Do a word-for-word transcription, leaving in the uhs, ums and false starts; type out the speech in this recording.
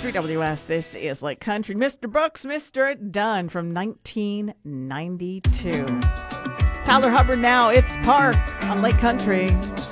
three W S. This is Lake Country. Mister Brooks, Mister Dunn from nineteen ninety-two. Tyler Hubbard now. It's Park on Lake Country.